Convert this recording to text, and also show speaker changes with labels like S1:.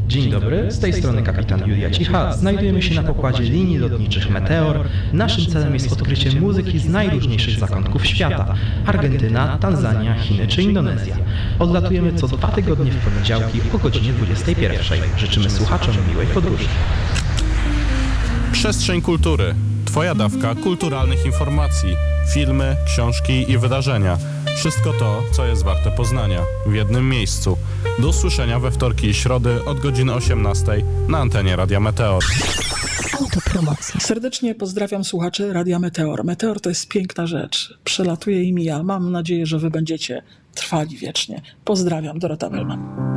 S1: Dzień dobry, z tej strony kapitan Julia Cicha. Znajdujemy się na pokładzie linii lotniczych Meteor. Naszym celem jest odkrycie muzyki z najróżniejszych zakątków świata. Argentyna, Tanzania, Chiny czy Indonezja. Odlatujemy co 2 tygodnie w poniedziałki o godzinie 21. Życzymy słuchaczom miłej podróży.
S2: Przestrzeń kultury. Twoja dawka kulturalnych informacji. Filmy, książki i wydarzenia. Wszystko to, co jest warte poznania. W jednym miejscu. Do usłyszenia we wtorki i środy od godziny 18 na antenie Radia Meteor.
S3: Autopromocja.
S4: Serdecznie pozdrawiam słuchaczy Radia Meteor. Meteor to jest piękna rzecz. Przelatuje i mija. Mam nadzieję, że wy będziecie trwali wiecznie. Pozdrawiam, Dorota Melman.